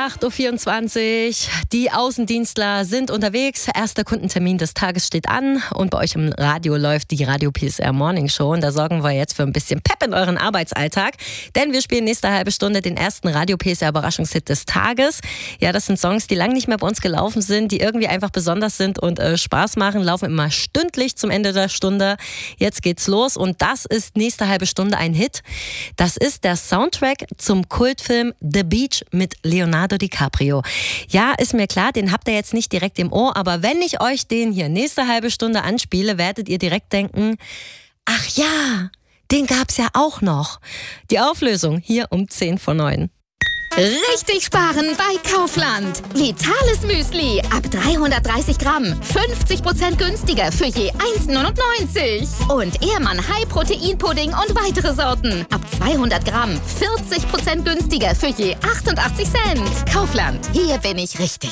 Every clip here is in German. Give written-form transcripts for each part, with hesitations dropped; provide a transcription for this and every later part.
8.24 Uhr. Die Außendienstler sind unterwegs. Erster Kundentermin des Tages steht an. Und bei euch im Radio läuft die Radio PSR Morning Show. Und da sorgen wir jetzt für ein bisschen Pep in euren Arbeitsalltag. Denn wir spielen nächste halbe Stunde den ersten Radio PSR Überraschungshit des Tages. Ja, das sind Songs, die lange nicht mehr bei uns gelaufen sind, die irgendwie einfach besonders sind und Spaß machen. Laufen immer stündlich zum Ende der Stunde. Jetzt geht's los. Und das ist nächste halbe Stunde ein Hit. Das ist der Soundtrack zum Kultfilm The Beach mit Leonardo DiCaprio. Ja, ist mir klar, den habt ihr jetzt nicht direkt im Ohr, aber wenn ich euch den hier nächste halbe Stunde anspiele, werdet ihr direkt denken, ach ja, den gab's ja auch noch. Die Auflösung hier um 10:09. Richtig sparen bei Kaufland. Vitales Müsli ab 330 Gramm. 50% günstiger für je 1,99. Und Ehrmann High Protein Pudding und weitere Sorten. Ab 200 Gramm. 40% günstiger für je 88 Cent. Kaufland. Hier bin ich richtig.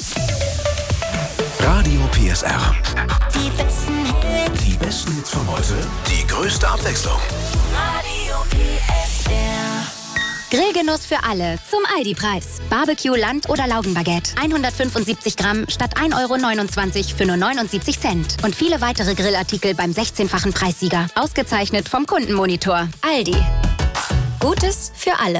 Radio PSR. Die besten Hits. Die besten Hits von heute. Die größte Abwechslung. Radio PSR. Grillgenuss für alle zum Aldi-Preis. Barbecue, Land- oder Laugenbaguette. 175 Gramm statt 1,29 € für nur 79 Cent. Und viele weitere Grillartikel beim 16-fachen Preissieger. Ausgezeichnet vom Kundenmonitor. Aldi. Gutes für alle.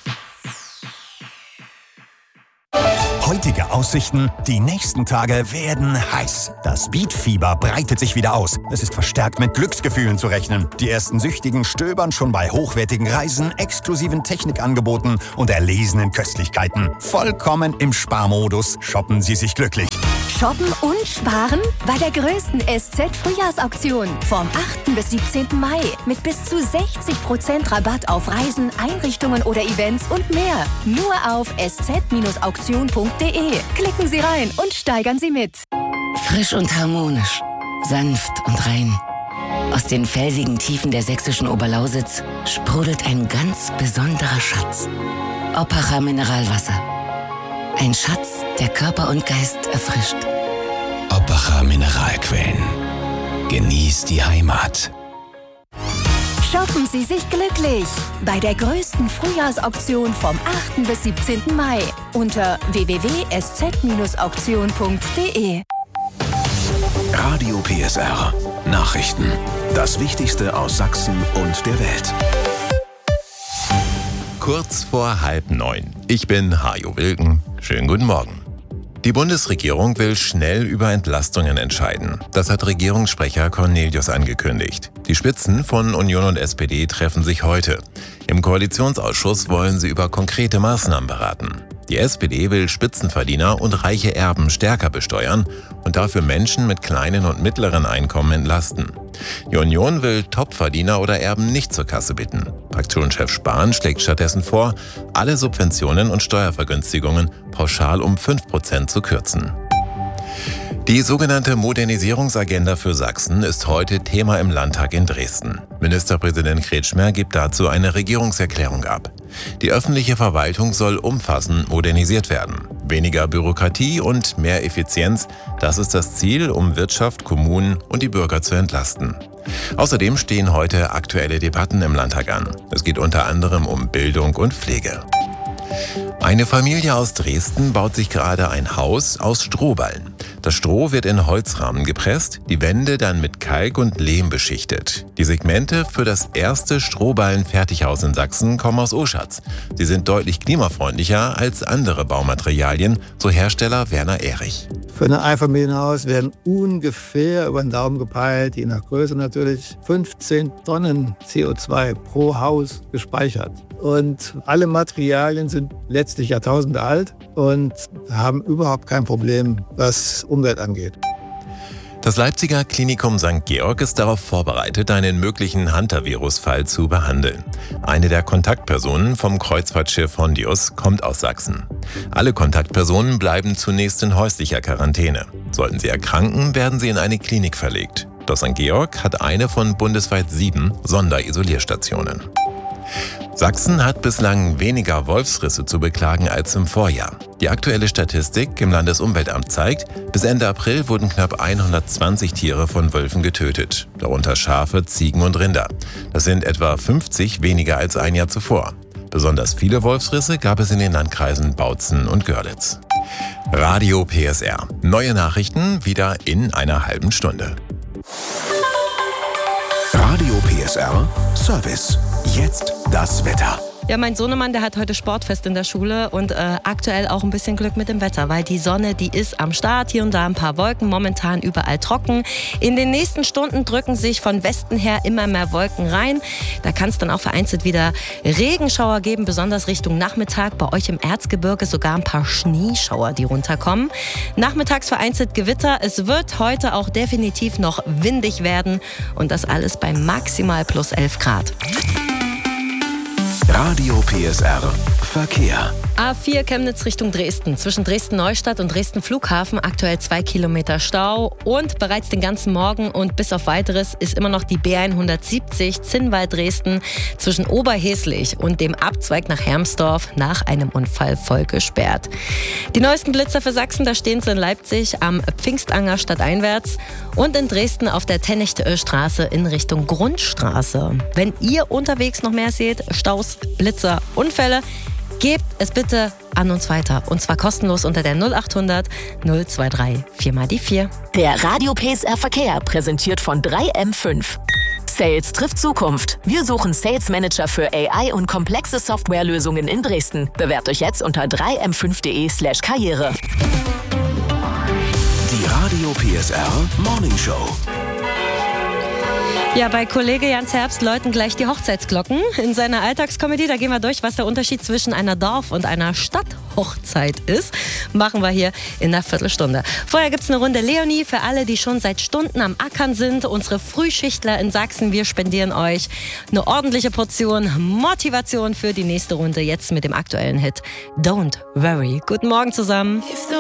Heutige Aussichten, die nächsten Tage werden heiß. Das Beat-Fieber breitet sich wieder aus. Es ist verstärkt mit Glücksgefühlen zu rechnen. Die ersten Süchtigen stöbern schon bei hochwertigen Reisen, exklusiven Technikangeboten und erlesenen Köstlichkeiten. Vollkommen im Sparmodus shoppen Sie sich glücklich. Shoppen und sparen bei der größten SZ-Frühjahrsauktion vom 8. bis 17. Mai mit bis zu 60% Rabatt auf Reisen, Einrichtungen oder Events und mehr. Nur auf sz-auktion.de. Klicken Sie rein und steigern Sie mit. Frisch und harmonisch, sanft und rein. Aus den felsigen Tiefen der sächsischen Oberlausitz sprudelt ein ganz besonderer Schatz. Oppacher Mineralwasser. Ein Schatz, der Körper und Geist erfrischt. Oppacher Mineralquellen. Genieß die Heimat. Shoppen Sie sich glücklich bei der größten Frühjahrsauktion vom 8. bis 17. Mai unter www.sz-auktion.de. Radio PSR. Nachrichten. Das Wichtigste aus Sachsen und der Welt. Kurz vor 8:30. Ich bin Hajo Wilken. Schönen guten Morgen. Die Bundesregierung will schnell über Entlastungen entscheiden. Das hat Regierungssprecher Cornelius angekündigt. Die Spitzen von Union und SPD treffen sich heute. Im Koalitionsausschuss wollen sie über konkrete Maßnahmen beraten. Die SPD will Spitzenverdiener und reiche Erben stärker besteuern und dafür Menschen mit kleinen und mittleren Einkommen entlasten. Die Union will Topverdiener oder Erben nicht zur Kasse bitten. Fraktionschef Spahn schlägt stattdessen vor, alle Subventionen und Steuervergünstigungen pauschal um 5% zu kürzen. Die sogenannte Modernisierungsagenda für Sachsen ist heute Thema im Landtag in Dresden. Ministerpräsident Kretschmer gibt dazu eine Regierungserklärung ab. Die öffentliche Verwaltung soll umfassend modernisiert werden. Weniger Bürokratie und mehr Effizienz, das ist das Ziel, um Wirtschaft, Kommunen und die Bürger zu entlasten. Außerdem stehen heute aktuelle Debatten im Landtag an. Es geht unter anderem um Bildung und Pflege. Eine Familie aus Dresden baut sich gerade ein Haus aus Strohballen. Das Stroh wird in Holzrahmen gepresst, die Wände dann mit Kalk und Lehm beschichtet. Die Segmente für das erste Strohballen-Fertighaus in Sachsen kommen aus Oschatz. Sie sind deutlich klimafreundlicher als andere Baumaterialien, so Hersteller Werner Erich. Für ein Einfamilienhaus werden ungefähr über den Daumen gepeilt, je nach Größe natürlich, 15 Tonnen CO2 pro Haus gespeichert. Und alle Materialien sind letztlich Jahrtausende alt und haben überhaupt kein Problem, was Umwelt angeht. Das Leipziger Klinikum St. Georg ist darauf vorbereitet, einen möglichen Hunter-Virus-Fall zu behandeln. Eine der Kontaktpersonen vom Kreuzfahrtschiff Hondius kommt aus Sachsen. Alle Kontaktpersonen bleiben zunächst in häuslicher Quarantäne. Sollten sie erkranken, werden sie in eine Klinik verlegt. Doch St. Georg hat eine von bundesweit 7 Sonderisolierstationen. Sachsen hat bislang weniger Wolfsrisse zu beklagen als im Vorjahr. Die aktuelle Statistik im Landesumweltamt zeigt, bis Ende April wurden knapp 120 Tiere von Wölfen getötet, darunter Schafe, Ziegen und Rinder. Das sind etwa 50 weniger als ein Jahr zuvor. Besonders viele Wolfsrisse gab es in den Landkreisen Bautzen und Görlitz. Radio PSR. Neue Nachrichten wieder in einer halben Stunde. Radio PSR Service. Jetzt das Wetter. Ja, mein Sohnemann, der hat heute Sportfest in der Schule und aktuell auch ein bisschen Glück mit dem Wetter, weil die Sonne, die ist am Start, hier und da ein paar Wolken, momentan überall trocken. In den nächsten Stunden drücken sich von Westen her immer mehr Wolken rein. Da kann es dann auch vereinzelt wieder Regenschauer geben, besonders Richtung Nachmittag. Bei euch im Erzgebirge sogar ein paar Schneeschauer, die runterkommen. Nachmittags vereinzelt Gewitter. Es wird heute auch definitiv noch windig werden und das alles bei maximal plus 11 Grad. Radio PSR Verkehr. A4 Chemnitz Richtung Dresden. Zwischen Dresden-Neustadt und Dresden-Flughafen aktuell 2 Kilometer Stau. Und bereits den ganzen Morgen und bis auf Weiteres ist immer noch die B170 Zinnwald-Dresden zwischen Oberheslich und dem Abzweig nach Hermsdorf nach einem Unfall voll gesperrt. Die neuesten Blitzer für Sachsen, da stehen sie in Leipzig am Pfingstanger stadteinwärts und in Dresden auf der Tennichtstraße in Richtung Grundstraße. Wenn ihr unterwegs noch mehr seht, Staus, Blitzer, Unfälle, gebt es bitte an uns weiter. Und zwar kostenlos unter der 0800 023 4x4. Der Radio PSR Verkehr präsentiert von 3M5. Sales trifft Zukunft. Wir suchen Sales Manager für AI und komplexe Softwarelösungen in Dresden. Bewerbt euch jetzt unter 3m5.de/karriere. Die Radio PSR Morning Show. Ja, bei Kollege Jans Herbst läuten gleich die Hochzeitsglocken. In seiner Alltagskomödie, da gehen wir durch, was der Unterschied zwischen einer Dorf- und einer Stadthochzeit ist. Machen wir hier in einer Viertelstunde. Vorher gibt's eine Runde Leonie für alle, die schon seit Stunden am Ackern sind. Unsere Frühschichtler in Sachsen, wir spendieren euch eine ordentliche Portion Motivation für die nächste Runde. Jetzt mit dem aktuellen Hit Don't Worry. Guten Morgen zusammen.